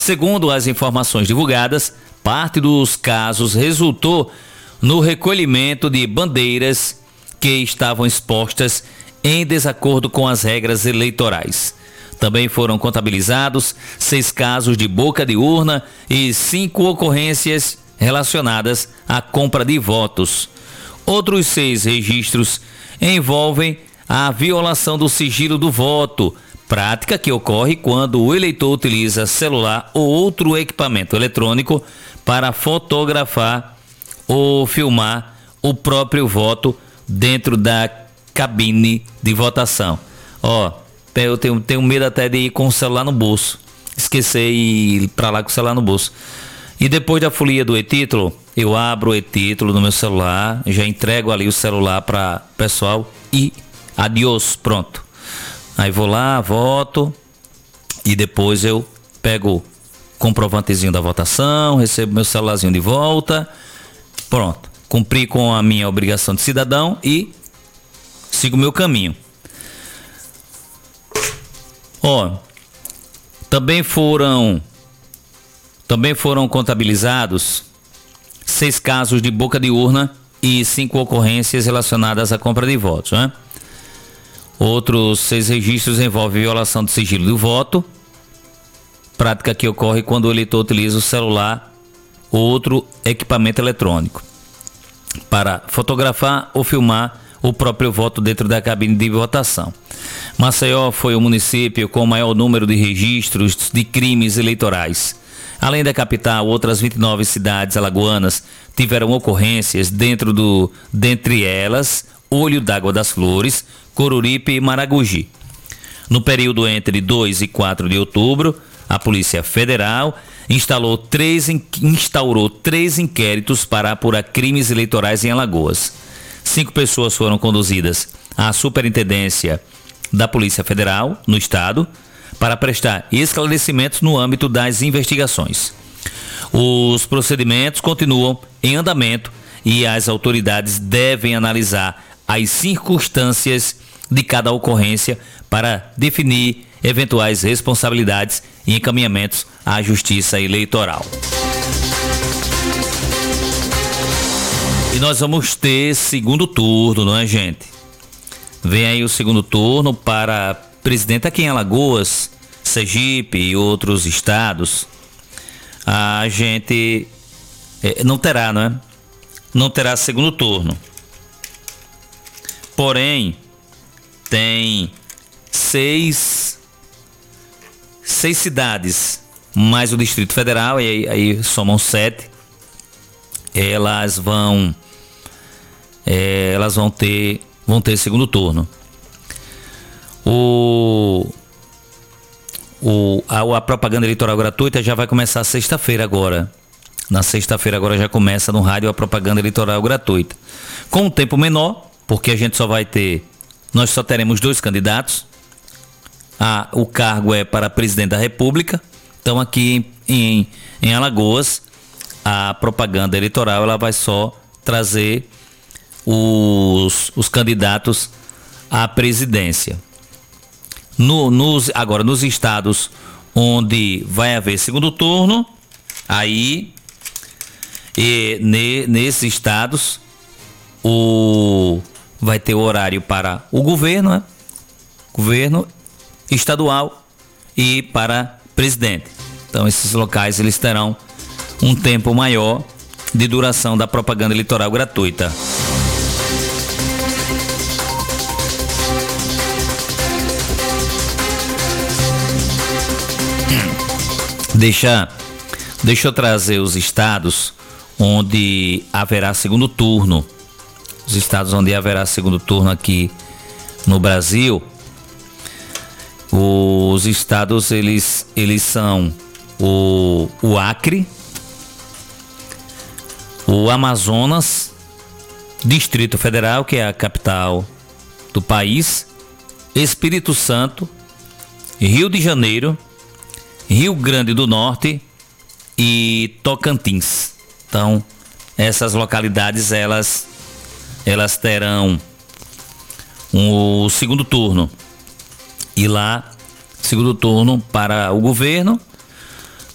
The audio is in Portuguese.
Segundo as informações divulgadas, parte dos casos resultou no recolhimento de bandeiras que estavam expostas em desacordo com as regras eleitorais. Também foram contabilizados 6 casos de boca de urna e 5 ocorrências relacionadas à compra de votos. Outros 6 registros envolvem a violação do sigilo do voto, prática que ocorre quando o eleitor utiliza celular ou outro equipamento eletrônico para fotografar ou filmar o próprio voto dentro da cabine de votação. Eu tenho medo até de ir com o celular no bolso. Esquecer e ir pra lá com o celular no bolso. E depois da folia do e-título, eu abro o e-título no meu celular, já entrego ali o celular para pessoal e adiós, pronto. Aí vou lá, voto e depois eu pego o comprovantezinho da votação, recebo meu celularzinho de volta, pronto. Cumpri com a minha obrigação de cidadão e sigo o meu caminho. Também foram contabilizados 6 casos de boca de urna e 5 ocorrências relacionadas à compra de votos, né? Outros 6 registros envolvem violação do sigilo do voto, prática que ocorre quando o eleitor utiliza o celular ou outro equipamento eletrônico para fotografar ou filmar o próprio voto dentro da cabine de votação. Maceió foi o município com o maior número de registros de crimes eleitorais. Além da capital, outras 29 cidades alagoanas tiveram ocorrências dentre elas, Olho d'Água das Flores, Coruripe e Maragogi. No período entre 2 e 4 de outubro, a Polícia Federal instaurou 3 inquéritos para apurar crimes eleitorais em Alagoas. 5 pessoas foram conduzidas à Superintendência da Polícia Federal, no estado, para prestar esclarecimentos no âmbito das investigações. Os procedimentos continuam em andamento e as autoridades devem analisar as circunstâncias de cada ocorrência para definir eventuais responsabilidades e encaminhamentos à Justiça Eleitoral. E nós vamos ter segundo turno, não é, gente? Vem aí o segundo turno para presidente aqui em Alagoas, Sergipe e outros estados. A gente não terá, não é? Não terá segundo turno. Porém, tem 6 cidades, mais o Distrito Federal, e aí somam 7. Elas vão ter segundo turno. A propaganda eleitoral gratuita já vai começar sexta-feira agora. Na sexta-feira agora já começa no rádio a propaganda eleitoral gratuita. Com um tempo menor, porque nós só teremos 2 candidatos. O cargo é para presidente da República. Então aqui em Alagoas, a propaganda eleitoral ela vai só trazer os candidatos à presidência. Agora, nos estados onde vai haver segundo turno, aí nesses estados vai ter o horário para o governo, né? Governo estadual e para presidente. Então esses locais eles terão um tempo maior de duração da propaganda eleitoral gratuita. Deixa eu trazer os estados onde haverá segundo turno. Os estados onde haverá segundo turno aqui no Brasil. Os estados eles são o Acre, o Amazonas, Distrito Federal, que é a capital do país, Espírito Santo, Rio de Janeiro, Rio Grande do Norte e Tocantins. Então, essas localidades elas terão o segundo turno. E lá, segundo turno para o governo